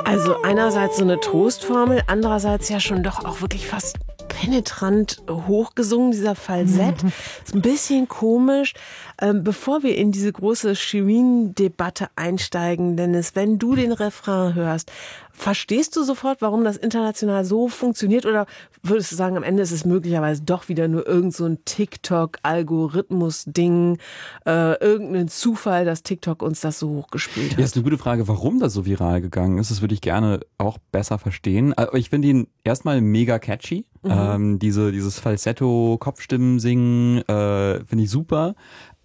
Also einerseits so eine Trostformel, andererseits ja schon doch auch wirklich fast penetrant hochgesungen, dieser Falsett. Ist ein bisschen komisch. Bevor wir in diese große Shirin-Debatte einsteigen, Dennis, wenn du den Refrain hörst, verstehst du sofort, warum das international so funktioniert? Oder würdest du sagen, am Ende ist es möglicherweise doch wieder nur irgend so ein TikTok-Algorithmus-Ding, irgendein Zufall, dass TikTok uns das so hochgespielt hat? Ja, ist eine gute Frage, warum das so viral gegangen ist. Das würde ich gerne auch besser verstehen. Aber ich finde ihn erstmal mega catchy. Dieses Falsetto-Kopfstimmen-Singen finde ich super.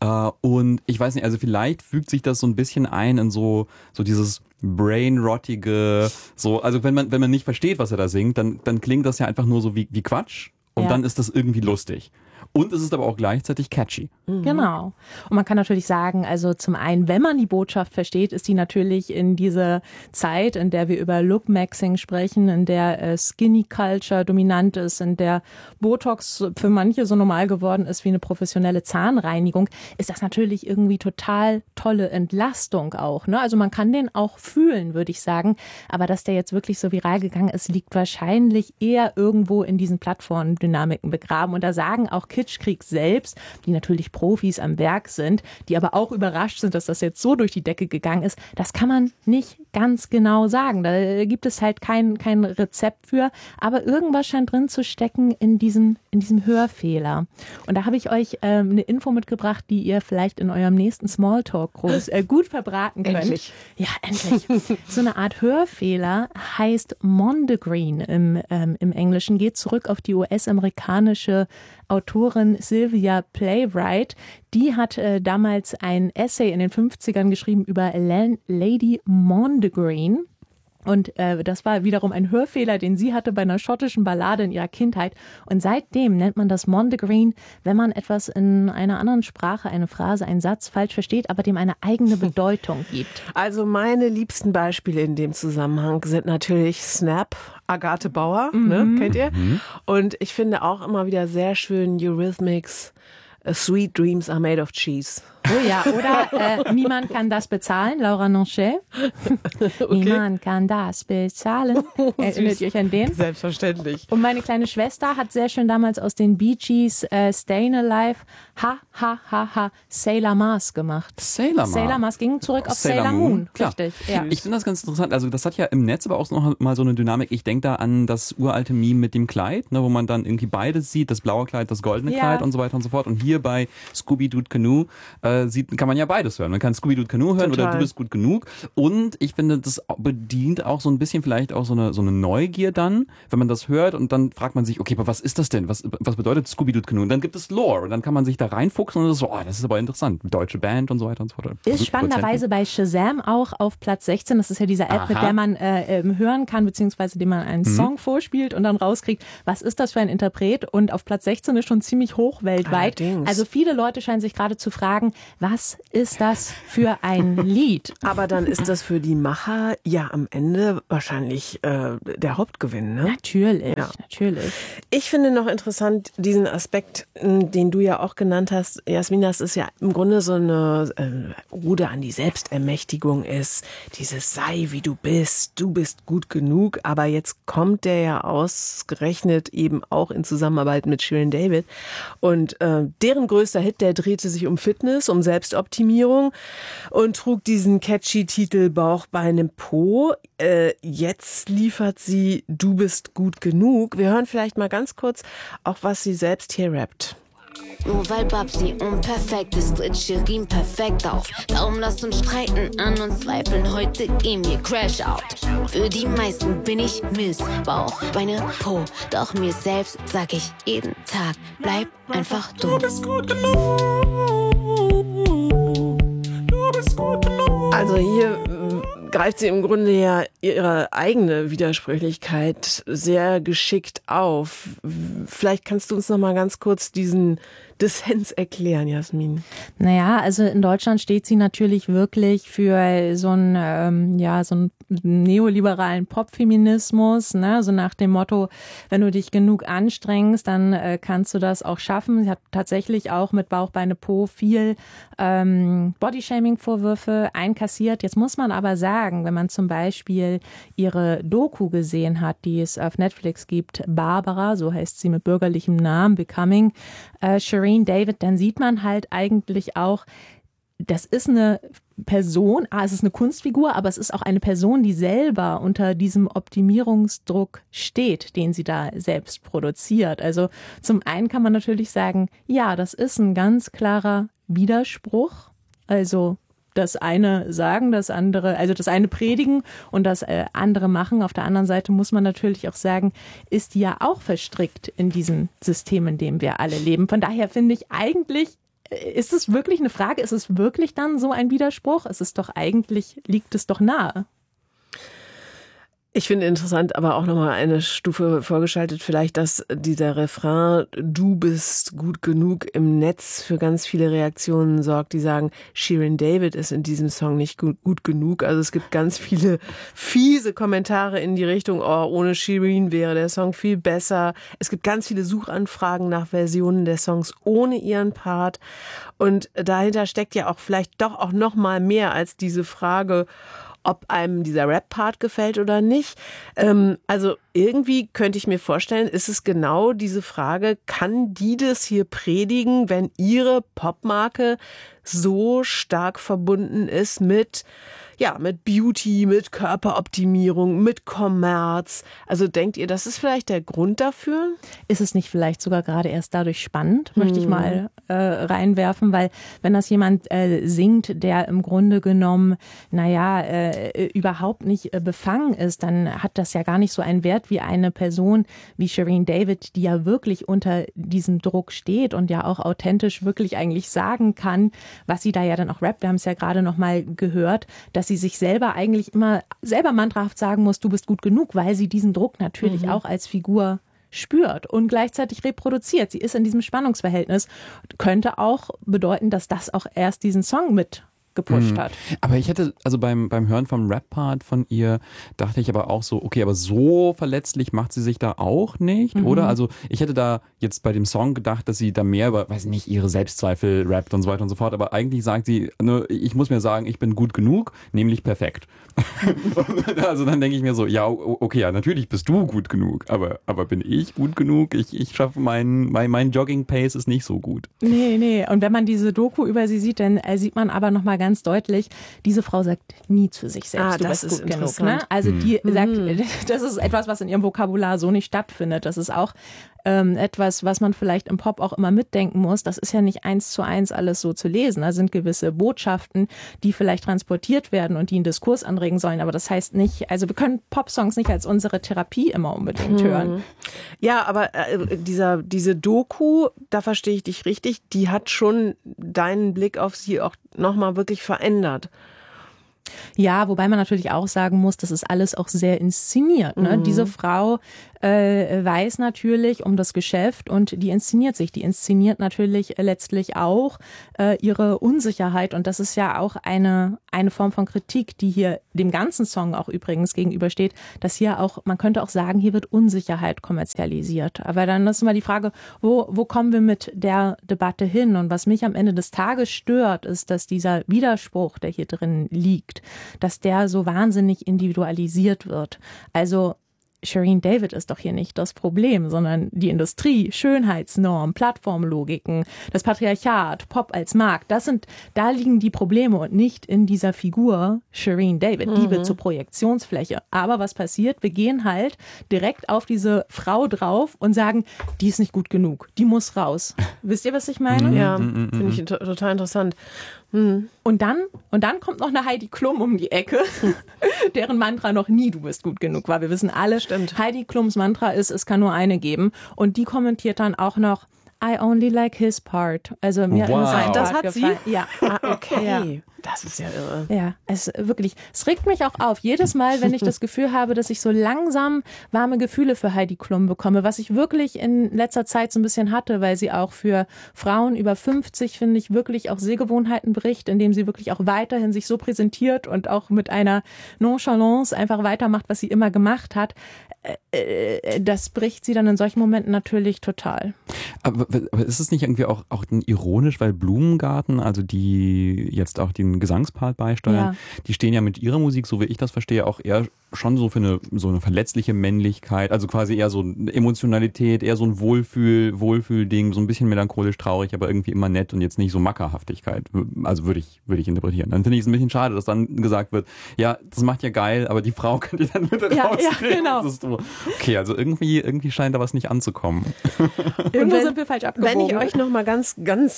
Und ich weiß nicht, also vielleicht fügt sich das so ein bisschen ein in so dieses brainrottige, so, also wenn man nicht versteht, was er da singt, dann klingt das ja einfach nur so wie Quatsch und dann ist das irgendwie lustig. Und es ist aber auch gleichzeitig catchy. Genau. Und man kann natürlich sagen, also zum einen, wenn man die Botschaft versteht, ist die natürlich in dieser Zeit, in der wir über Lookmaxing sprechen, in der Skinny Culture dominant ist, in der Botox für manche so normal geworden ist wie eine professionelle Zahnreinigung, ist das natürlich irgendwie total tolle Entlastung auch. Ne? Also man kann den auch fühlen, würde ich sagen. Aber dass der jetzt wirklich so viral gegangen ist, liegt wahrscheinlich eher irgendwo in diesen Plattformdynamiken begraben. Und da sagen auch Kitschkrieg selbst, die natürlich Profis am Werk sind, die aber auch überrascht sind, dass das jetzt so durch die Decke gegangen ist, das kann man nicht ganz genau sagen. Da gibt es halt kein Rezept für, aber irgendwas scheint drin zu stecken in diesem Hörfehler. Und da habe ich euch eine Info mitgebracht, die ihr vielleicht in eurem nächsten Smalltalk gut verbraten könnt. Endlich. Ja, endlich. So eine Art Hörfehler heißt Mondegreen im Englischen, geht zurück auf die US-amerikanische Autorin Sylvia Playwright. Die hat damals ein Essay in den 50ern geschrieben über Lady Mondegreen. Und das war wiederum ein Hörfehler, den sie hatte bei einer schottischen Ballade in ihrer Kindheit. Und seitdem nennt man das Mondegreen, wenn man etwas in einer anderen Sprache, eine Phrase, einen Satz falsch versteht, aber dem eine eigene Bedeutung gibt. Also meine liebsten Beispiele in dem Zusammenhang sind natürlich Snap, Agathe Bauer, ne, kennt ihr? Und ich finde auch immer wieder sehr schön Eurythmics, Sweet Dreams are made of cheese. Oh ja, oder niemand kann das bezahlen, Laura Nonchet. Okay. Niemand kann das bezahlen. Erinnert ihr euch an den? Selbstverständlich. Und meine kleine Schwester hat sehr schön damals aus den Bee Gees Stayin' Alive Sailor Mars gemacht. Sailor Mars ging zurück auf Sailor Moon. Klar. Richtig, ja. Ich finde das ganz interessant. Also das hat ja im Netz aber auch noch mal so eine Dynamik. Ich denke da an das uralte Meme mit dem Kleid, ne, wo man dann irgendwie beides sieht, das blaue Kleid, das goldene Kleid und so weiter und so fort. Und hier bei Scooby-Doo Canoe kann man ja beides hören. Man kann Scooby-Doo Canoe hören oder Du bist gut genug. Und ich finde, das bedient auch so ein bisschen vielleicht auch so eine Neugier dann, wenn man das hört und dann fragt man sich, okay, aber was ist das denn? Was bedeutet Scooby-Doo Canoe? Und dann gibt es Lore und dann kann man sich da reinfuchsen und das ist so, das ist aber interessant. Deutsche Band und so weiter und so fort. Ist spannenderweise bei Shazam auch auf Platz 16. Das ist ja diese App, mit der man hören kann, beziehungsweise dem man einen Song vorspielt und dann rauskriegt, was ist das für ein Interpret? Und auf Platz 16 ist schon ziemlich hoch weltweit. Allerdings. Also viele Leute scheinen sich gerade zu fragen, was ist das für ein Lied? Aber dann ist das für die Macher ja am Ende wahrscheinlich der Hauptgewinn, ne? Natürlich. Ich finde noch interessant diesen Aspekt, den du ja auch genannt hast, Jasmin, dass es ja im Grunde so eine Ode an die Selbstermächtigung ist. Dieses sei wie du bist gut genug. Aber jetzt kommt der ja ausgerechnet eben auch in Zusammenarbeit mit Shirin David. Und deren größter Hit, der drehte sich um Fitness, um Selbstoptimierung und trug diesen catchy Titel Bauch, Beine, Po. Jetzt liefert sie Du bist gut genug. Wir hören vielleicht mal ganz kurz auch, was sie selbst hier rappt. Nur weil Babsi unperfekt ist, tritt Shirin perfekt auf. Darum lasst uns streiten, an uns zweifeln, heute gehen wir Crash out. Für die meisten bin ich Missbauch, Beine, Po. Doch mir selbst sag ich jeden Tag, bleib einfach du. Du bist gut genug. Du bist gut genug. Also hier greift sie im Grunde ja ihre eigene Widersprüchlichkeit sehr geschickt auf. Vielleicht kannst du uns noch mal ganz kurz diesen Dissens erklären, Jasmin? Naja, also in Deutschland steht sie natürlich wirklich für so einen neoliberalen Popfeminismus, ne? So nach dem Motto, wenn du dich genug anstrengst, dann kannst du das auch schaffen. Sie hat tatsächlich auch mit Bauch, Beine, Po viel Bodyshaming-Vorwürfe einkassiert. Jetzt muss man aber sagen, wenn man zum Beispiel ihre Doku gesehen hat, die es auf Netflix gibt, Barbara, so heißt sie mit bürgerlichem Namen, Becoming Shireen David, dann sieht man halt eigentlich auch, das ist eine Person, es ist eine Kunstfigur, aber es ist auch eine Person, die selber unter diesem Optimierungsdruck steht, den sie da selbst produziert. Also zum einen kann man natürlich sagen, ja, das ist ein ganz klarer Widerspruch. Also das eine sagen, das andere, also das eine predigen und das andere machen. Auf der anderen Seite muss man natürlich auch sagen, ist die ja auch verstrickt in diesem System, in dem wir alle leben. Von daher finde ich eigentlich, ist es wirklich eine Frage, ist es wirklich dann so ein Widerspruch? Liegt es doch nahe. Ich finde interessant, aber auch nochmal eine Stufe vorgeschaltet, vielleicht, dass dieser Refrain, du bist gut genug, im Netz für ganz viele Reaktionen sorgt, die sagen, Shireen David ist in diesem Song nicht gut genug. Also es gibt ganz viele fiese Kommentare in die Richtung, oh, ohne Shireen wäre der Song viel besser. Es gibt ganz viele Suchanfragen nach Versionen der Songs ohne ihren Part. Und dahinter steckt ja auch vielleicht doch auch nochmal mehr als diese Frage, ob einem dieser Rap-Part gefällt oder nicht. Also irgendwie könnte ich mir vorstellen, ist es genau diese Frage, kann die das hier predigen, wenn ihre Popmarke so stark verbunden ist mit Beauty, mit Körperoptimierung, mit Kommerz. Also denkt ihr, das ist vielleicht der Grund dafür? Ist es nicht vielleicht sogar gerade erst dadurch spannend, möchte ich mal reinwerfen, weil wenn das jemand singt, der im Grunde genommen, überhaupt nicht befangen ist, dann hat das ja gar nicht so einen Wert wie eine Person wie Shireen David, die ja wirklich unter diesem Druck steht und ja auch authentisch wirklich eigentlich sagen kann, was sie da ja dann auch rappt. Wir haben es ja gerade noch mal gehört, dass sie sich selber eigentlich immer selber mantrahaft sagen muss, du bist gut genug, weil sie diesen Druck natürlich auch als Figur spürt und gleichzeitig reproduziert. Sie ist in diesem Spannungsverhältnis. Könnte auch bedeuten, dass das auch erst diesen Song mit gepusht hat. Aber ich hätte, also beim Hören vom Rap-Part von ihr, dachte ich aber auch so, okay, aber so verletzlich macht sie sich da auch nicht, oder? Also ich hätte da jetzt bei dem Song gedacht, dass sie da mehr über, weiß nicht, ihre Selbstzweifel rappt und so weiter und so fort, aber eigentlich sagt sie, ich muss mir sagen, ich bin gut genug, nämlich perfekt. Also dann denke ich mir so, ja, okay, ja, natürlich bist du gut genug, aber bin ich gut genug? Ich schaffe mein Jogging-Pace ist nicht so gut. Nee. Und wenn man diese Doku über sie sieht, dann sieht man aber nochmal ganz deutlich, diese Frau sagt nie zu sich selbst, du bist gut genug. Ne? Also die sagt, das ist etwas, was in ihrem Vokabular so nicht stattfindet. Das ist auch etwas, was man vielleicht im Pop auch immer mitdenken muss. Das ist ja nicht 1:1 alles so zu lesen. Da sind gewisse Botschaften, die vielleicht transportiert werden und die einen Diskurs anregen sollen. Aber das heißt nicht, also wir können Popsongs nicht als unsere Therapie immer unbedingt hören. Ja, aber diese Doku, da verstehe ich dich richtig, die hat schon deinen Blick auf sie auch nochmal wirklich verändert. Ja, wobei man natürlich auch sagen muss, das ist alles auch sehr inszeniert. Ne? Diese Frau weiß natürlich um das Geschäft und die inszeniert sich. Die inszeniert natürlich letztlich auch ihre Unsicherheit. Und das ist ja auch eine Form von Kritik, die hier dem ganzen Song auch übrigens gegenübersteht, dass hier auch, man könnte auch sagen, hier wird Unsicherheit kommerzialisiert. Aber dann ist immer die Frage, wo kommen wir mit der Debatte hin? Und was mich am Ende des Tages stört, ist, dass dieser Widerspruch, der hier drin liegt, dass der so wahnsinnig individualisiert wird. Also Shireen David ist doch hier nicht das Problem, sondern die Industrie, Schönheitsnorm, Plattformlogiken, das Patriarchat, Pop als Markt, da liegen die Probleme und nicht in dieser Figur Shireen David. Die wird zur Projektionsfläche. Aber was passiert? Wir gehen halt direkt auf diese Frau drauf und sagen, die ist nicht gut genug, die muss raus. Wisst ihr, was ich meine? Ja, finde ich total interessant. Und dann kommt noch eine Heidi Klum um die Ecke, deren Mantra noch nie du bist gut genug war. Wir wissen alle, Heidi Klums Mantra ist, es kann nur eine geben. Und die kommentiert dann auch noch, I only like his part. Also mir wow. hat das Part hat gefallen. sie? Ja. Okay. Das ist ja irre. Ja, es regt mich auch auf. Jedes Mal, wenn ich das Gefühl habe, dass ich so langsam warme Gefühle für Heidi Klum bekomme, was ich wirklich in letzter Zeit so ein bisschen hatte, weil sie auch für Frauen über 50, finde ich, wirklich auch Sehgewohnheiten bricht, indem sie wirklich auch weiterhin sich so präsentiert und auch mit einer Nonchalance einfach weitermacht, was sie immer gemacht hat. Das bricht sie dann in solchen Momenten natürlich total. Aber ist es nicht irgendwie auch ironisch, weil Blumengarten, also die jetzt auch den Gesangspart beisteuern, die stehen ja mit ihrer Musik, so wie ich das verstehe, auch eher schon so für eine verletzliche Männlichkeit, also quasi eher so eine Emotionalität, eher so ein Wohlfühlding, so ein bisschen melancholisch traurig, aber irgendwie immer nett und jetzt nicht so Mackerhaftigkeit. Also würde ich interpretieren. Dann finde ich es ein bisschen schade, dass dann gesagt wird, ja, das macht ja geil, aber die Frau könnt ihr dann mit rauskriegen. Ja, genau. Das ist so. Okay, also irgendwie scheint da was nicht anzukommen. Irgendwo sind wir falsch abgebogen. Wenn ich euch noch mal ganz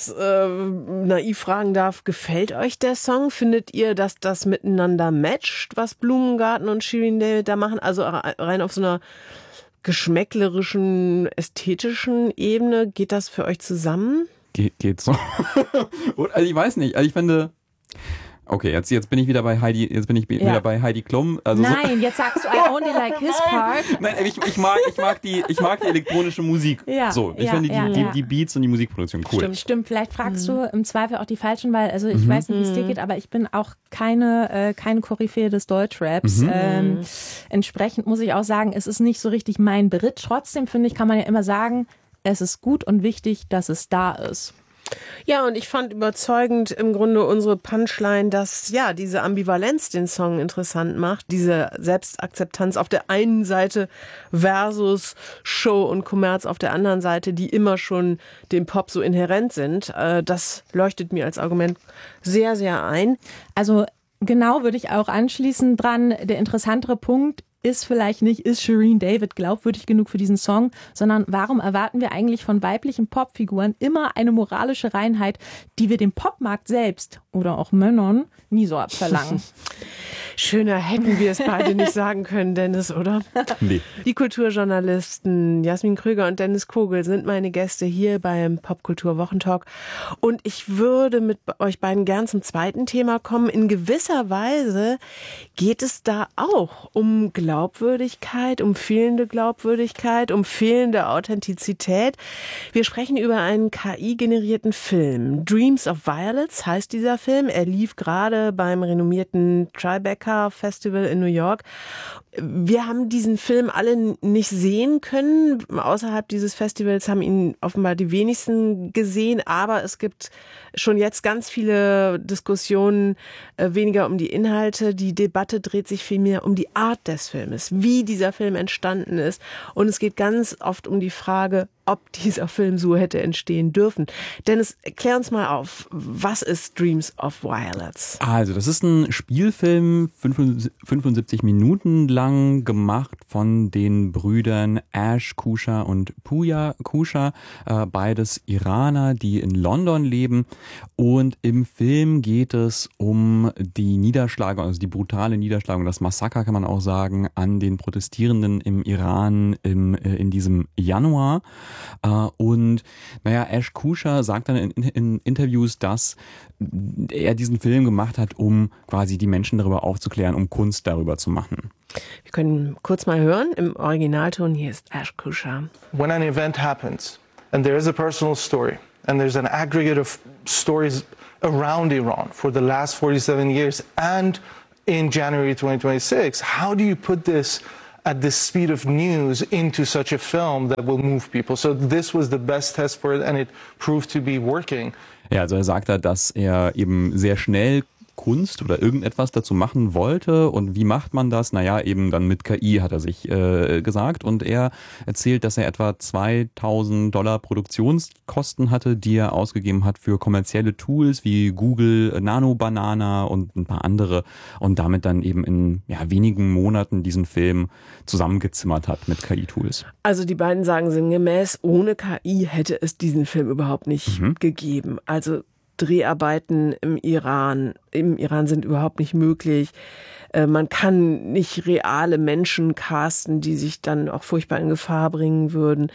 naiv fragen darf, gefällt euch der Song? Findet ihr, dass das miteinander matcht, was Blumengarten und Shirin David da machen? Also rein auf so einer geschmäcklerischen, ästhetischen Ebene, geht das für euch zusammen? Geht so. Also ich weiß nicht, also ich finde... Okay, jetzt bin ich wieder bei Heidi, wieder bei Heidi Klum. Also nein, jetzt sagst du I only like his part. Nein, ich mag die elektronische Musik. Ja, so, ich finde die Beats und die Musikproduktion cool. Stimmt. Vielleicht fragst du im Zweifel auch die Falschen, weil also ich weiß nicht, wie es dir geht, aber ich bin auch keine Koryphäe des Deutschraps. Entsprechend muss ich auch sagen, es ist nicht so richtig mein Beritt. Trotzdem finde ich, kann man ja immer sagen, es ist gut und wichtig, dass es da ist. Ja, und ich fand überzeugend im Grunde unsere Punchline, dass ja diese Ambivalenz den Song interessant macht, diese Selbstakzeptanz auf der einen Seite versus Show und Kommerz auf der anderen Seite, die immer schon dem Pop so inhärent sind. Das leuchtet mir als Argument sehr, sehr ein. Also genau würde ich auch anschließen dran. Der interessantere Punkt ist vielleicht nicht, ist Shirin David glaubwürdig genug für diesen Song, sondern warum erwarten wir eigentlich von weiblichen Popfiguren immer eine moralische Reinheit, die wir dem Popmarkt selbst oder auch Männern nie so abverlangen? Schöner hätten wir es beide nicht sagen können, Dennis, oder? Nee. Die Kulturjournalisten Jasmin Krüger und Dennis Kogel sind meine Gäste hier beim Popkultur-Wochentalk. Und ich würde mit euch beiden gern zum zweiten Thema kommen. In gewisser Weise geht es da auch um Glaubwürdigkeit, um fehlende Glaubwürdigkeit, um fehlende Authentizität. Wir sprechen über einen KI-generierten Film. Dreams of Violets heißt dieser Film. Er lief gerade beim renommierten Tribeca Festival in New York. Wir haben diesen Film alle nicht sehen können. Außerhalb dieses Festivals haben ihn offenbar die wenigsten gesehen. Aber es gibt schon jetzt ganz viele Diskussionen, weniger um die Inhalte. Die Debatte dreht sich vielmehr um die Art des Filmes, wie dieser Film entstanden ist. Und es geht ganz oft um die Frage, ob dieser Film so hätte entstehen dürfen. Dennis, klär uns mal auf, was ist Dreams of Violets? Also, das ist ein Spielfilm, 75 Minuten lang, gemacht von den Brüdern Ash Kusha und Pooya Kusha, beides Iraner, die in London leben. Und im Film geht es um die Niederschlagung, also die brutale Niederschlagung, das Massaker kann man auch sagen, an den Protestierenden im Iran in diesem Januar. Und Ash Kusha sagt dann in Interviews, dass er diesen Film gemacht hat, um quasi die Menschen darüber aufzuklären, um Kunst darüber zu machen. Wir können kurz mal hören, im Originalton, hier ist Ash Kusha. When an event happens and there is a personal story and there's an aggregate of stories around Iran for the last 47 years and in January 2026, how do you put this at the speed of news into such a film that will move people? So this was the best test for it and it proved to be working. Ja, also er sagt da, dass er eben sehr schnell Kunst oder irgendetwas dazu machen wollte. Und wie macht man das? Naja, eben dann mit KI, hat er sich gesagt. Und er erzählt, dass er etwa $2.000 Produktionskosten hatte, die er ausgegeben hat für kommerzielle Tools wie Google, Nano Banana und ein paar andere. Und damit dann eben in wenigen Monaten diesen Film zusammengezimmert hat mit KI-Tools. Also die beiden sagen sinngemäß, ohne KI hätte es diesen Film überhaupt nicht gegeben. Also Dreharbeiten im Iran sind überhaupt nicht möglich. Man kann nicht reale Menschen casten, die sich dann auch furchtbar in Gefahr bringen würden.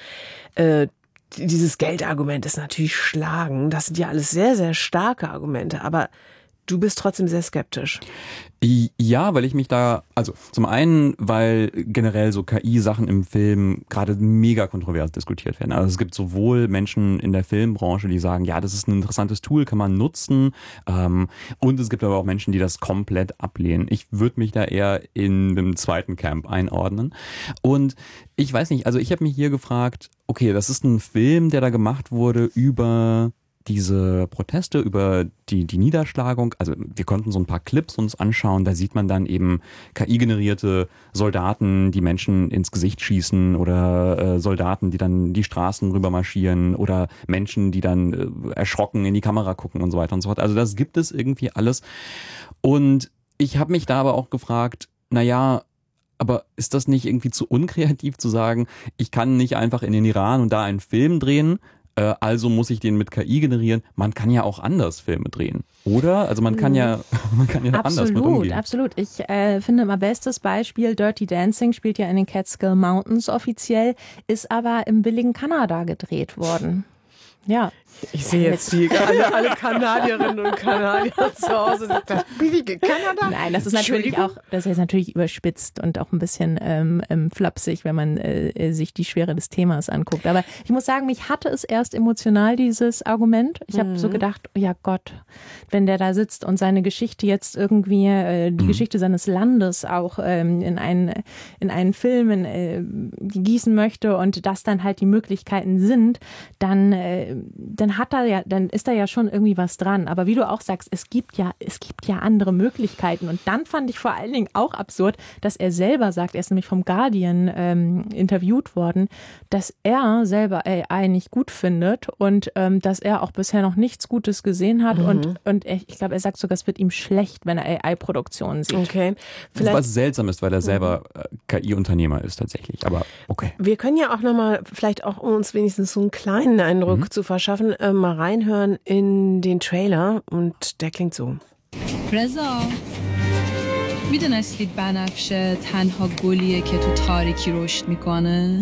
Dieses Geldargument ist natürlich schlagend. Das sind ja alles sehr, sehr starke Argumente. Aber du bist trotzdem sehr skeptisch. Ja, weil ich mich da, also zum einen, weil generell so KI-Sachen im Film gerade mega kontrovers diskutiert werden. Also es gibt sowohl Menschen in der Filmbranche, die sagen, ja, das ist ein interessantes Tool, kann man nutzen. Und es gibt aber auch Menschen, die das komplett ablehnen. Ich würde mich da eher in dem zweiten Camp einordnen. Und ich weiß nicht, also ich habe mich hier gefragt, okay, das ist ein Film, der da gemacht wurde über diese Proteste, über die Niederschlagung. Also wir konnten so ein paar Clips uns anschauen, da sieht man dann eben KI-generierte Soldaten, die Menschen ins Gesicht schießen oder Soldaten, die dann die Straßen rüber marschieren oder Menschen, die dann erschrocken in die Kamera gucken und so weiter und so fort. Also das gibt es irgendwie alles. Und ich habe mich da aber auch gefragt, naja, aber ist das nicht irgendwie zu unkreativ zu sagen, ich kann nicht einfach in den Iran und da einen Film drehen, also muss ich den mit KI generieren. Man kann ja auch anders Filme drehen, oder? Also man kann ja anders mit umgehen. Absolut. Ich finde immer bestes Beispiel, Dirty Dancing spielt ja in den Catskill Mountains offiziell, ist aber im billigen Kanada gedreht worden. Ja. Ich sehe jetzt alle Kanadierinnen und Kanadier zu Hause. Das billige Kanada? Nein, das ist natürlich überspitzt und auch ein bisschen flapsig, wenn man sich die Schwere des Themas anguckt. Aber ich muss sagen, mich hatte es erst emotional, dieses Argument. Ich habe so gedacht, ja Gott, wenn der da sitzt und seine Geschichte jetzt irgendwie, die Geschichte seines Landes auch in einen Film gießen möchte und das dann halt die Möglichkeiten sind, dann ist da ja schon irgendwie was dran. Aber wie du auch sagst, es gibt ja andere Möglichkeiten. Und dann fand ich vor allen Dingen auch absurd, dass er selber sagt, er ist nämlich vom Guardian interviewt worden, dass er selber AI nicht gut findet und dass er auch bisher noch nichts Gutes gesehen hat. Und ich glaube, er sagt sogar, es wird ihm schlecht, wenn er AI-Produktionen sieht. Okay. Was seltsam ist, weil er selber KI-Unternehmer ist tatsächlich. Aber okay. Wir können ja auch nochmal, vielleicht auch um uns wenigstens so einen kleinen Eindruck zu verschaffen, mal reinhören in den Trailer und der klingt so. رضا میدونستید بنفشه تنها گلیه که تو تاریکی رشد میکنه؟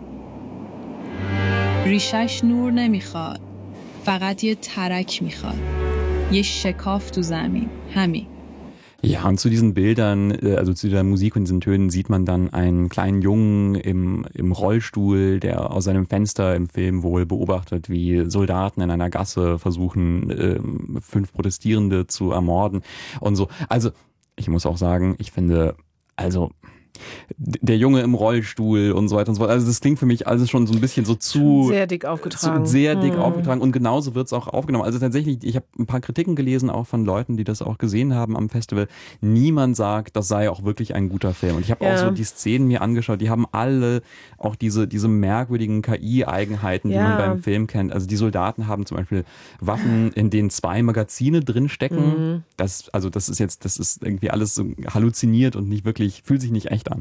ریشش نور نمیخواد، فقط یه ترک میخواد، یه شکاف تو زمین، همین. Ja, und zu diesen Bildern, also zu dieser Musik und diesen Tönen sieht man dann einen kleinen Jungen im Rollstuhl, der aus seinem Fenster im Film wohl beobachtet, wie Soldaten in einer Gasse versuchen, 5 Protestierende zu ermorden und so. Also, ich muss auch sagen, ich finde, also der Junge im Rollstuhl und so weiter und so fort. Also das klingt für mich alles schon so ein bisschen so zu... Sehr dick aufgetragen. Sehr dick aufgetragen und genauso wird es auch aufgenommen. Also tatsächlich, ich habe ein paar Kritiken gelesen, auch von Leuten, die das auch gesehen haben am Festival. Niemand sagt, das sei auch wirklich ein guter Film. Und ich habe auch so die Szenen mir angeschaut, die haben alle auch diese merkwürdigen KI-Eigenheiten, die man beim Film kennt. Also die Soldaten haben zum Beispiel Waffen, in denen 2 Magazine drinstecken. Das ist irgendwie alles so halluziniert und nicht wirklich, fühlt sich nicht echt an.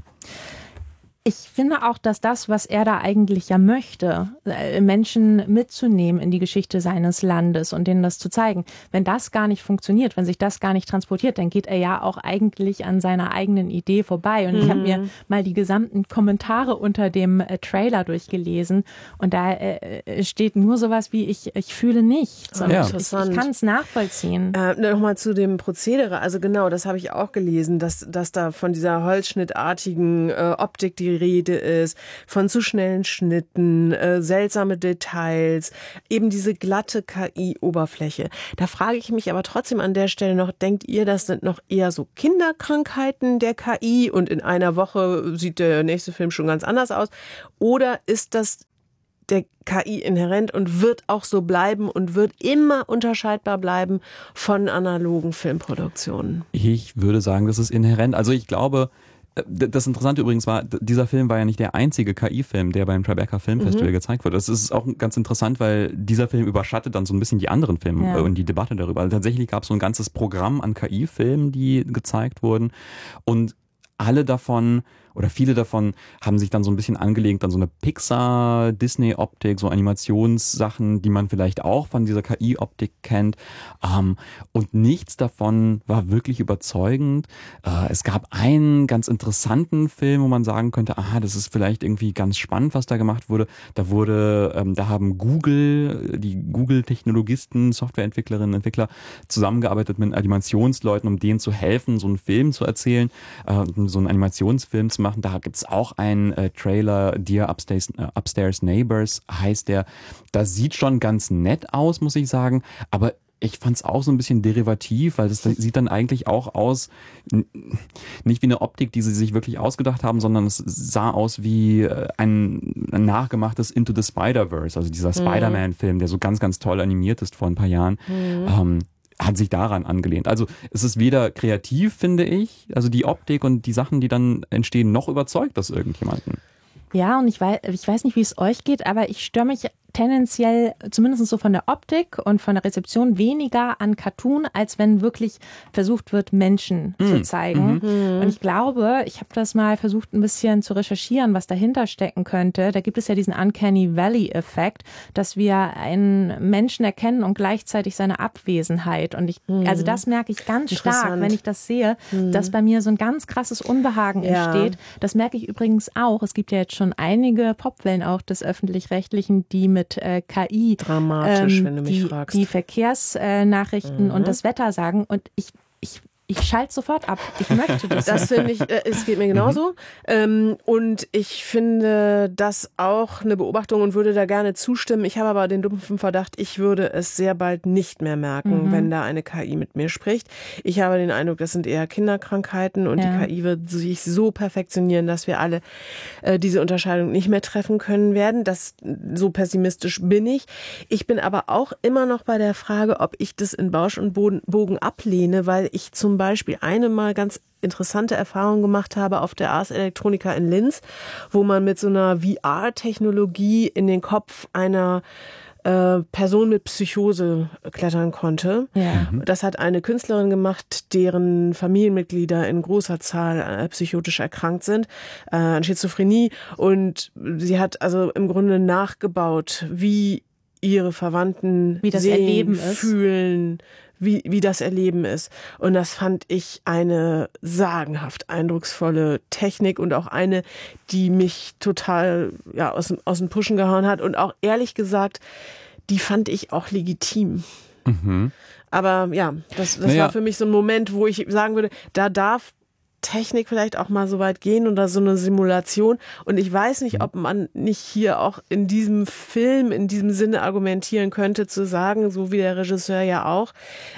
Ich finde auch, dass das, was er da eigentlich ja möchte, Menschen mitzunehmen in die Geschichte seines Landes und denen das zu zeigen, wenn das gar nicht funktioniert, wenn sich das gar nicht transportiert, dann geht er ja auch eigentlich an seiner eigenen Idee vorbei. Und ich habe mir mal die gesamten Kommentare unter dem Trailer durchgelesen und da steht nur sowas wie, ich fühle nichts. Und ich kann es nachvollziehen. Nochmal zu dem Prozedere. Also genau, das habe ich auch gelesen, dass da von dieser holzschnittartigen Optik die Rede ist, von zu schnellen Schnitten, seltsame Details, eben diese glatte KI-Oberfläche. Da frage ich mich aber trotzdem an der Stelle noch, denkt ihr, das sind noch eher so Kinderkrankheiten der KI und in einer Woche sieht der nächste Film schon ganz anders aus? Oder ist das der KI inhärent und wird auch so bleiben und wird immer unterscheidbar bleiben von analogen Filmproduktionen? Ich würde sagen, das ist inhärent. Also ich glaube, das Interessante übrigens war, dieser Film war ja nicht der einzige KI-Film, der beim Tribeca Film Festival gezeigt wurde. Das ist auch ganz interessant, weil dieser Film überschattet dann so ein bisschen die anderen Filme und die Debatte darüber. Also tatsächlich gab es so ein ganzes Programm an KI-Filmen, die gezeigt wurden und alle davon oder viele davon haben sich dann so ein bisschen angelegt an so eine Pixar-Disney-Optik, so Animationssachen, die man vielleicht auch von dieser KI-Optik kennt. Und nichts davon war wirklich überzeugend. Es gab einen ganz interessanten Film, wo man sagen könnte, das ist vielleicht irgendwie ganz spannend, was da gemacht wurde. Da haben die Google-Technologisten, Softwareentwicklerinnen, Entwickler zusammengearbeitet mit Animationsleuten, um denen zu helfen, so einen Film zu erzählen, so einen Animationsfilm zu machen. Da gibt's auch einen Trailer, Dear Upstairs Neighbors heißt der. Das sieht schon ganz nett aus, muss ich sagen, aber ich fand es auch so ein bisschen derivativ, weil das sieht dann eigentlich auch aus, nicht wie eine Optik, die sie sich wirklich ausgedacht haben, sondern es sah aus wie ein nachgemachtes Into the Spider-Verse, also dieser Spider-Man-Film, der so ganz, ganz toll animiert ist vor ein paar Jahren. Hat sich daran angelehnt. Also es ist weder kreativ, finde ich, also die Optik und die Sachen, die dann entstehen, noch überzeugt das irgendjemanden. Ja, und ich weiß nicht, wie es euch geht, aber ich störe mich tendenziell, zumindest so von der Optik und von der Rezeption, weniger an Cartoon, als wenn wirklich versucht wird, Menschen zu zeigen. Und ich glaube, ich habe das mal versucht, ein bisschen zu recherchieren, was dahinter stecken könnte. Da gibt es ja diesen Uncanny Valley-Effekt, dass wir einen Menschen erkennen und gleichzeitig seine Abwesenheit. Und also das merke ich ganz stark, wenn ich das sehe, dass bei mir so ein ganz krasses Unbehagen entsteht. Das merke ich übrigens auch. Es gibt ja jetzt schon einige Popwellen auch des Öffentlich-Rechtlichen, die mit KI dramatisch, wenn du mich fragst, die Verkehrsnachrichten und das Wetter sagen. Und ich schalte sofort ab. Ich möchte das. Das finde ich, es geht mir genauso. Und ich finde das auch eine Beobachtung und würde da gerne zustimmen. Ich habe aber den dumpfen Verdacht, ich würde es sehr bald nicht mehr merken, wenn da eine KI mit mir spricht. Ich habe den Eindruck, das sind eher Kinderkrankheiten und die KI wird sich so perfektionieren, dass wir alle diese Unterscheidung nicht mehr treffen können werden. So pessimistisch bin ich. Ich bin aber auch immer noch bei der Frage, ob ich das in Bausch und Bogen ablehne, weil ich zum Beispiel eine mal ganz interessante Erfahrung gemacht habe auf der Ars Electronica in Linz, wo man mit so einer VR-Technologie in den Kopf einer Person mit Psychose klettern konnte. Ja. Das hat eine Künstlerin gemacht, deren Familienmitglieder in großer Zahl psychotisch erkrankt sind, an Schizophrenie. Und sie hat also im Grunde nachgebaut, wie ihre Verwandten wie das sehen, Erleben fühlen, wie das Erleben ist. Und das fand ich eine sagenhaft eindrucksvolle Technik und auch eine, die mich total aus den Puschen gehauen hat. Und auch ehrlich gesagt, die fand ich auch legitim. Aber ja, das war für mich so ein Moment, wo ich sagen würde, da darf Technik vielleicht auch mal so weit gehen oder so eine Simulation. Und ich weiß nicht, ob man nicht hier auch in diesem Film, in diesem Sinne argumentieren könnte, zu sagen, so wie der Regisseur ja auch,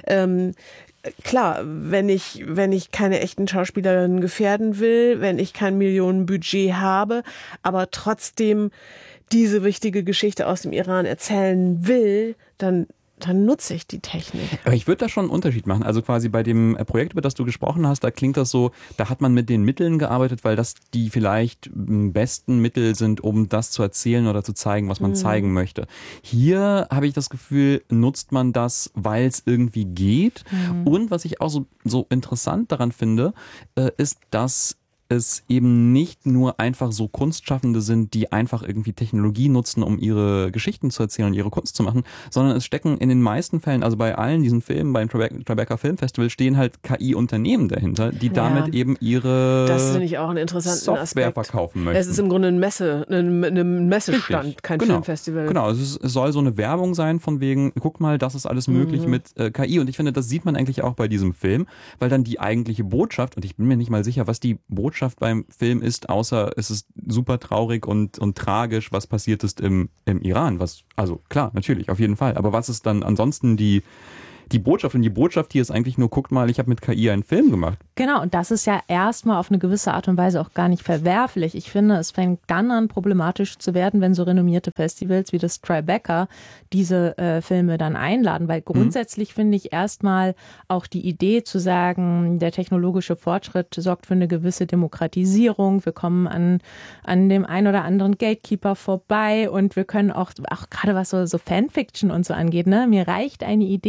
klar, wenn ich keine echten Schauspielerinnen gefährden will, wenn ich kein Millionenbudget habe, aber trotzdem diese wichtige Geschichte aus dem Iran erzählen will, dann nutze ich die Technik. Aber ich würde da schon einen Unterschied machen. Also quasi bei dem Projekt, über das du gesprochen hast, da klingt das so, da hat man mit den Mitteln gearbeitet, weil das die vielleicht besten Mittel sind, um das zu erzählen oder zu zeigen, was man zeigen möchte. Hier habe ich das Gefühl, nutzt man das, weil es irgendwie geht. Und was ich auch so interessant daran finde, ist, dass es eben nicht nur einfach so Kunstschaffende sind, die einfach irgendwie Technologie nutzen, um ihre Geschichten zu erzählen und ihre Kunst zu machen, sondern es stecken in den meisten Fällen, also bei allen diesen Filmen, beim Tribeca Film Festival, stehen halt KI-Unternehmen dahinter, die damit eben ihre das finde ich auch einen interessanten Software Aspekt. Verkaufen möchten. Es ist im Grunde ein Messestand, Richtig. kein Genau. Filmfestival. Genau, es soll so eine Werbung sein von wegen, guck mal, das ist alles möglich mit KI. Und ich finde, das sieht man eigentlich auch bei diesem Film, weil dann die eigentliche Botschaft, und ich bin mir nicht mal sicher, was die Botschaft beim Film ist, außer es ist super traurig und tragisch, was passiert ist im Iran. Also klar, natürlich, auf jeden Fall. Aber was ist dann ansonsten die Botschaft? Und die Botschaft hier ist eigentlich nur, guckt mal, ich habe mit KI einen Film gemacht. Genau, und das ist ja erstmal auf eine gewisse Art und Weise auch gar nicht verwerflich. Ich finde, es fängt dann an, problematisch zu werden, wenn so renommierte Festivals wie das Tribeca diese Filme dann einladen. Weil grundsätzlich finde ich erstmal auch die Idee zu sagen, der technologische Fortschritt sorgt für eine gewisse Demokratisierung. Wir kommen an dem ein oder anderen Gatekeeper vorbei und wir können auch gerade was so Fanfiction und so angeht, ne? Mir reicht eine Idee und ich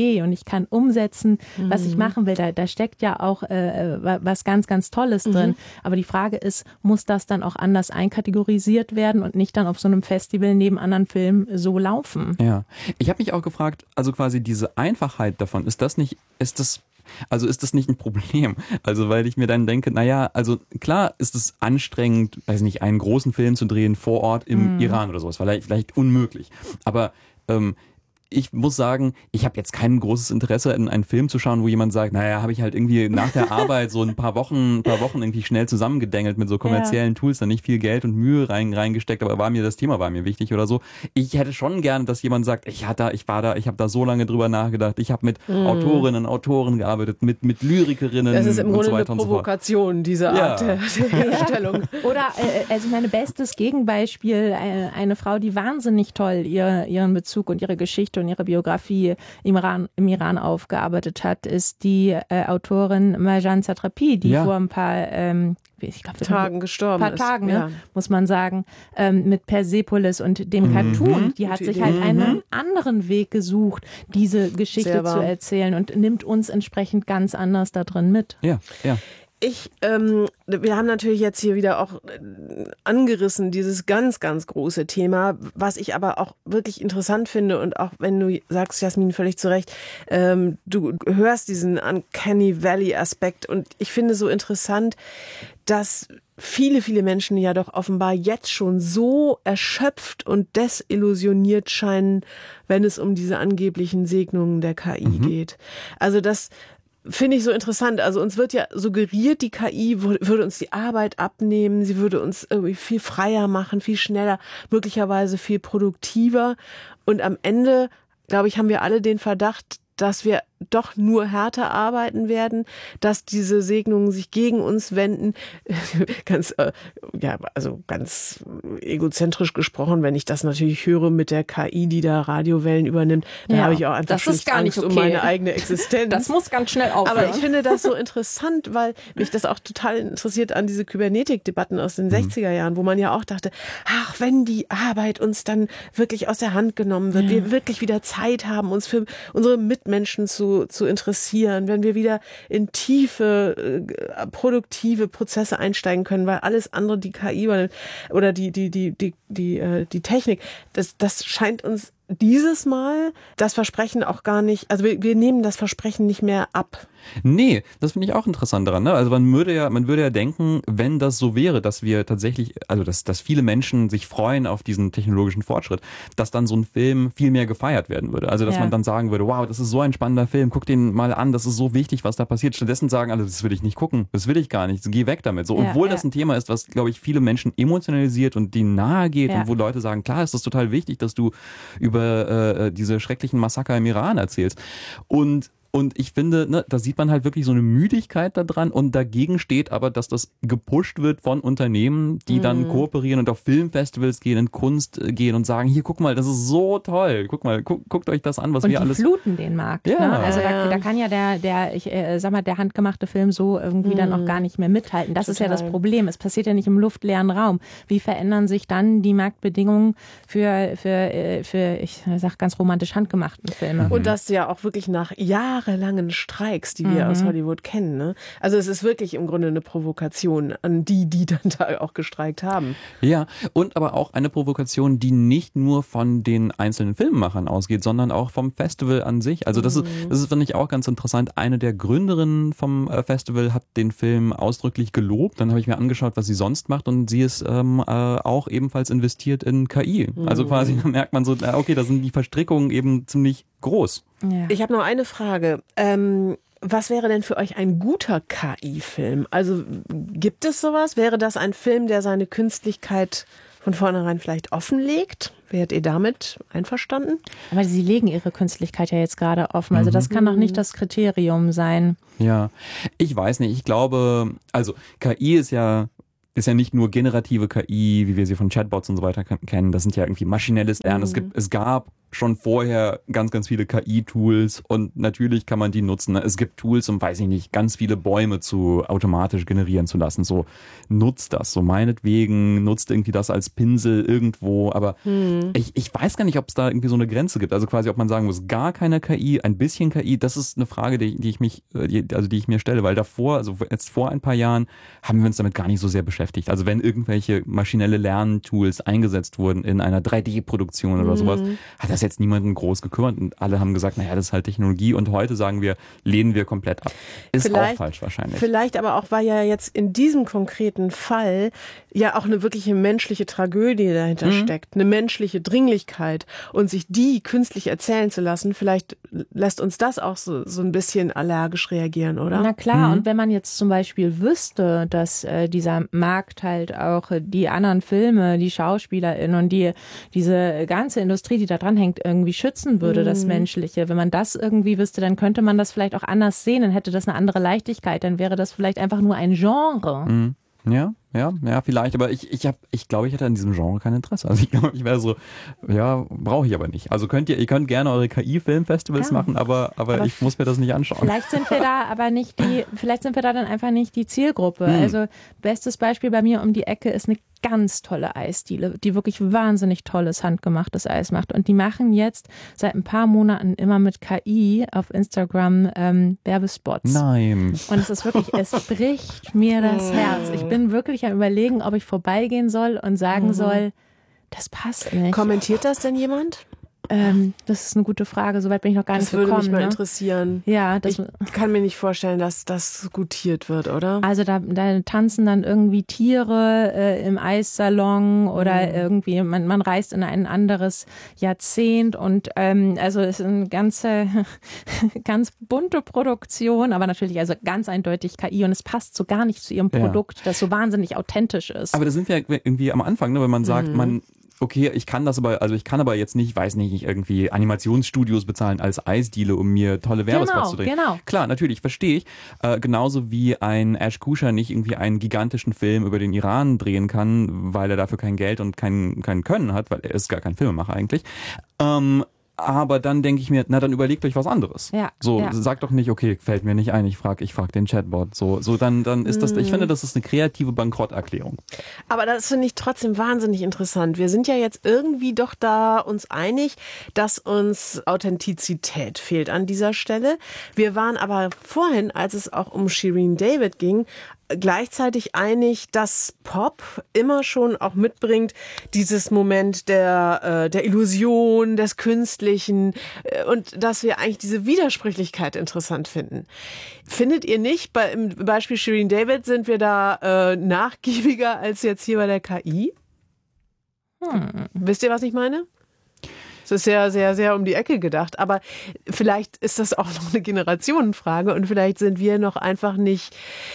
kann umsetzen, was ich machen will. Da steckt ja auch was ganz, ganz Tolles drin. Aber die Frage ist, muss das dann auch anders einkategorisiert werden und nicht dann auf so einem Festival neben anderen Filmen so laufen? Ja, ich habe mich auch gefragt, also quasi diese Einfachheit davon, ist das nicht ein Problem? Also weil ich mir dann denke, naja, also klar ist es anstrengend, weiß nicht, einen großen Film zu drehen vor Ort im Iran oder sowas, vielleicht unmöglich. Aber ich muss sagen, ich habe jetzt kein großes Interesse, in einen Film zu schauen, wo jemand sagt, naja, habe ich halt irgendwie nach der Arbeit so ein paar Wochen irgendwie schnell zusammengedengelt mit so kommerziellen Tools, dann nicht viel Geld und Mühe reingesteckt, aber das Thema war mir wichtig oder so. Ich hätte schon gerne, dass jemand sagt, ich habe da so lange drüber nachgedacht, ich habe mit Autorinnen und Autoren gearbeitet, mit Lyrikerinnen und so weiter. Das ist im Grunde eine Provokation, diese Art der Darstellung. Oder, also mein bestes Gegenbeispiel, eine Frau, die wahnsinnig toll ihren Bezug und ihre Geschichte und ihre Biografie im Iran aufgearbeitet hat, ist die Autorin Marjane Satrapi, die vor ein paar Tagen gestorben ist. Muss man sagen, mit Persepolis und dem Cartoon. Die hat sich halt einen anderen Weg gesucht, diese Geschichte zu erzählen und nimmt uns entsprechend ganz anders da drin mit. Ja. Wir haben natürlich jetzt hier wieder auch angerissen, dieses ganz, ganz große Thema, was ich aber auch wirklich interessant finde und auch wenn du sagst, Jasmin, völlig zu Recht, du hörst diesen Uncanny Valley Aspekt und ich finde so interessant, dass viele, viele Menschen ja doch offenbar jetzt schon so erschöpft und desillusioniert scheinen, wenn es um diese angeblichen Segnungen der KI geht. Also das finde ich so interessant. Also uns wird ja suggeriert, die KI würde uns die Arbeit abnehmen, sie würde uns irgendwie viel freier machen, viel schneller, möglicherweise viel produktiver. Und am Ende, glaube ich, haben wir alle den Verdacht, dass wir doch nur härter arbeiten werden, dass diese Segnungen sich gegen uns wenden. Ganz egozentrisch gesprochen, wenn ich das natürlich höre mit der KI, die da Radiowellen übernimmt, dann habe ich auch einfach Angst um meine eigene Existenz. Das muss ganz schnell aufhören. Aber ich finde das so interessant, weil mich das auch total interessiert an diese Kybernetik-Debatten aus den 60er Jahren, wo man ja auch dachte, ach, wenn die Arbeit uns dann wirklich aus der Hand genommen wird, wir wirklich wieder Zeit haben, uns für unsere Mitmenschen zu interessieren, wenn wir wieder in tiefe, produktive Prozesse einsteigen können, weil alles andere, die KI oder die Technik, das scheint uns dieses Mal das Versprechen auch gar nicht, also wir nehmen das Versprechen nicht mehr ab. Nee, das finde ich auch interessant daran. Ne? Also man würde ja denken, wenn das so wäre, dass wir tatsächlich, also dass viele Menschen sich freuen auf diesen technologischen Fortschritt, dass dann so ein Film viel mehr gefeiert werden würde. Also dass man dann sagen würde, wow, das ist so ein spannender Film, guck den mal an, das ist so wichtig, was da passiert. Stattdessen sagen alle, das will ich nicht gucken, das will ich gar nicht, geh weg damit. So, obwohl das ein Thema ist, was, glaube ich, viele Menschen emotionalisiert und denen nahe geht und wo Leute sagen, klar, ist das total wichtig, dass du über diese schrecklichen Massaker im Iran erzählst. Und ich finde, ne, da sieht man halt wirklich so eine Müdigkeit da dran und dagegen steht aber, dass das gepusht wird von Unternehmen, die dann kooperieren und auf Filmfestivals gehen, in Kunst gehen und sagen, hier, guck mal, das ist so toll, guck mal, guckt euch das an, was wir alles... Und die fluten den Markt. Ja. Ne? Also da kann ja der handgemachte Film so irgendwie dann auch gar nicht mehr mithalten. Das ist ja das Problem. Es passiert ja nicht im luftleeren Raum. Wie verändern sich dann die Marktbedingungen für ich sag ganz romantisch, handgemachten Filme? Und das ja auch wirklich nach jahrelangen Streiks, die wir aus Hollywood kennen. Ne? Also es ist wirklich im Grunde eine Provokation an die dann da auch gestreikt haben. Ja, und aber auch eine Provokation, die nicht nur von den einzelnen Filmemachern ausgeht, sondern auch vom Festival an sich. Also das ist, finde ich, auch ganz interessant. Eine der Gründerinnen vom Festival hat den Film ausdrücklich gelobt. Dann habe ich mir angeschaut, was sie sonst macht und sie ist auch ebenfalls investiert in KI. Also quasi da merkt man so, okay, da sind die Verstrickungen eben ziemlich groß. Ja. Ich habe noch eine Frage. Was wäre denn für euch ein guter KI-Film? Also gibt es sowas? Wäre das ein Film, der seine Künstlichkeit von vornherein vielleicht offenlegt? Wärt ihr damit einverstanden? Aber sie legen ihre Künstlichkeit ja jetzt gerade offen. Also das kann doch nicht das Kriterium sein. Ja, ich weiß nicht. Ich glaube, also KI ist ja nicht nur generative KI, wie wir sie von Chatbots und so weiter kennen. Das sind ja irgendwie maschinelles Lernen. Es gab schon vorher ganz, ganz viele KI-Tools und natürlich kann man die nutzen. Es gibt Tools, um, weiß ich nicht, ganz viele Bäume automatisch generieren zu lassen. So, nutzt das. So meinetwegen, nutzt irgendwie das als Pinsel irgendwo. Aber ich weiß gar nicht, ob es da irgendwie so eine Grenze gibt. Also quasi, ob man sagen muss, gar keine KI, ein bisschen KI. Das ist eine Frage, die ich mir stelle. Weil davor, also jetzt vor ein paar Jahren, haben wir uns damit gar nicht so sehr beschäftigt. Also wenn irgendwelche maschinelle Lerntools eingesetzt wurden in einer 3D-Produktion oder sowas, hat das jetzt niemanden groß gekümmert und alle haben gesagt, naja, das ist halt Technologie und heute sagen wir, lehnen wir komplett ab. Ist auch falsch wahrscheinlich. Vielleicht aber auch, weil ja jetzt in diesem konkreten Fall ja auch eine wirkliche menschliche Tragödie dahinter steckt, eine menschliche Dringlichkeit und sich die künstlich erzählen zu lassen, vielleicht lässt uns das auch so ein bisschen allergisch reagieren, oder? Na klar, und wenn man jetzt zum Beispiel wüsste, dass dieser Markt halt auch die anderen Filme, die SchauspielerInnen und diese ganze Industrie, die da dran hängt, irgendwie schützen würde, das Menschliche. Wenn man das irgendwie wüsste, dann könnte man das vielleicht auch anders sehen, dann hätte das eine andere Leichtigkeit, dann wäre das vielleicht einfach nur ein Genre. Ja, vielleicht, aber ich glaube, ich hätte an diesem Genre kein Interesse. Also ich glaube, ich wäre so, ja, brauche ich aber nicht. Also ihr könnt gerne eure KI-Filmfestivals machen, aber ich muss mir das nicht anschauen. Vielleicht sind wir da dann einfach nicht die Zielgruppe. Also bestes Beispiel bei mir um die Ecke ist eine ganz tolle Eisdiele, die wirklich wahnsinnig tolles handgemachtes Eis macht. Und die machen jetzt seit ein paar Monaten immer mit KI auf Instagram Werbespots. Nein. Und es ist wirklich, es bricht mir das Herz. Ich bin wirklich am Überlegen, ob ich vorbeigehen soll und sagen soll, das passt nicht. Kommentiert das denn jemand? Das ist eine gute Frage. Soweit bin ich noch gar nicht gekommen. Das würde mich mal interessieren. Ja, ich kann mir nicht vorstellen, dass das gutiert wird, oder? Also da tanzen dann irgendwie Tiere im Eissalon oder irgendwie man reist in ein anderes Jahrzehnt und also es ist eine ganz bunte Produktion, aber natürlich also ganz eindeutig KI und es passt so gar nicht zu ihrem Produkt, das so wahnsinnig authentisch ist. Aber da sind wir irgendwie am Anfang, ne, wenn man sagt, okay, ich kann aber jetzt nicht, weiß nicht, irgendwie Animationsstudios bezahlen als Eisdiele, um mir tolle Werbespots zu drehen. Genau. Klar, natürlich, verstehe ich. Genauso wie ein Ash Kusha nicht irgendwie einen gigantischen Film über den Iran drehen kann, weil er dafür kein Geld und kein Können hat, weil er ist gar kein Filmemacher eigentlich. Aber dann denke ich mir, na dann überlegt euch was anderes. Sagt doch nicht, okay, fällt mir nicht ein, ich frag den Chatbot. Dann ist das, ich finde, das ist eine kreative Bankrotterklärung. Aber das finde ich trotzdem wahnsinnig interessant. Wir sind ja jetzt irgendwie doch da uns einig, dass uns Authentizität fehlt an dieser Stelle. Wir waren aber vorhin, als es auch um Shirin David ging, gleichzeitig einig, dass Pop immer schon auch mitbringt, dieses Moment der Illusion, des Künstlichen und dass wir eigentlich diese Widersprüchlichkeit interessant finden. Findet ihr nicht? Im Beispiel Shirin David sind wir da nachgiebiger als jetzt hier bei der KI? Wisst ihr, was ich meine? Das ist ja sehr, sehr um die Ecke gedacht. Aber vielleicht ist das auch noch eine Generationenfrage und vielleicht sind wir noch einfach nicht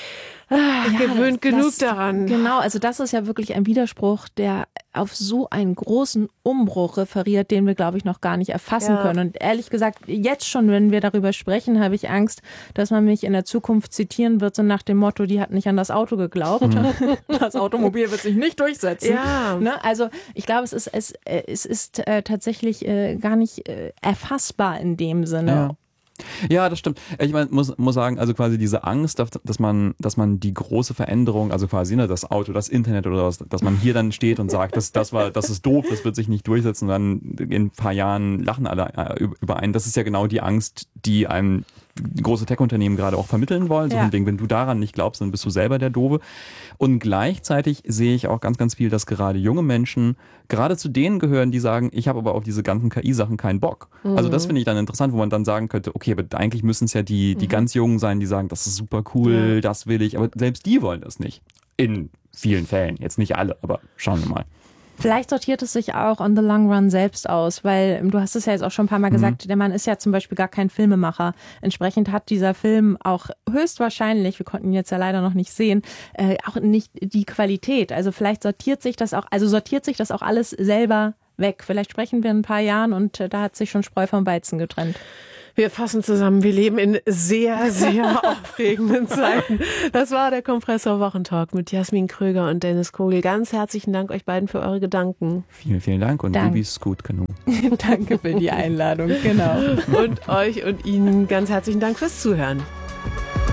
gewöhnt genug daran. Genau, also das ist ja wirklich ein Widerspruch, der auf so einen großen Umbruch referiert, den wir, glaube ich, noch gar nicht erfassen können. Und ehrlich gesagt, jetzt schon, wenn wir darüber sprechen, habe ich Angst, dass man mich in der Zukunft zitieren wird, so nach dem Motto, die hat nicht an das Auto geglaubt. Das Automobil wird sich nicht durchsetzen. Ja. Ne? Also ich glaube, es ist tatsächlich gar nicht erfassbar in dem Sinne. Ja, das stimmt. Ich meine, muss sagen, also quasi diese Angst, dass man die große Veränderung, also quasi das Auto, das Internet oder was, dass man hier dann steht und sagt, das ist doof, das wird sich nicht durchsetzen, und dann in ein paar Jahren lachen alle über einen. Das ist ja genau die Angst, die einem große Tech-Unternehmen gerade auch vermitteln wollen. So von wegen, wenn du daran nicht glaubst, dann bist du selber der Doofe. Und gleichzeitig sehe ich auch ganz, ganz viel, dass gerade junge Menschen gerade zu denen gehören, die sagen, ich habe aber auf diese ganzen KI-Sachen keinen Bock. Also das finde ich dann interessant, wo man dann sagen könnte, okay, aber eigentlich müssen es ja die ganz Jungen sein, die sagen, das ist super cool, das will ich. Aber selbst die wollen das nicht. In vielen Fällen. Jetzt nicht alle, aber schauen wir mal. Vielleicht sortiert es sich auch on the long run selbst aus, weil du hast es ja jetzt auch schon ein paar Mal gesagt, der Mann ist ja zum Beispiel gar kein Filmemacher. Entsprechend hat dieser Film auch höchstwahrscheinlich, wir konnten ihn jetzt ja leider noch nicht sehen, auch nicht die Qualität. Also vielleicht sortiert sich das auch alles selber weg. Vielleicht sprechen wir in ein paar Jahren und da hat sich schon Spreu vom Weizen getrennt. Wir fassen zusammen, wir leben in sehr, sehr aufregenden Zeiten. Das war der Kompressor-Wochentalk mit Jasmin Kröger und Dennis Kogel. Ganz herzlichen Dank euch beiden für eure Gedanken. Vielen, vielen Dank und Ruby Scoot Canoe. Danke für die Einladung, genau. Und euch und Ihnen ganz herzlichen Dank fürs Zuhören.